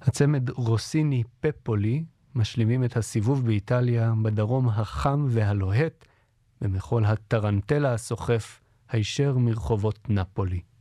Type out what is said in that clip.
הצמד רוסיני פפולי משלימים את הסיבוב באיטליה בדרום החם והלוהט במחול הטרנטלה הסוחף הישר מרחובות נפולי.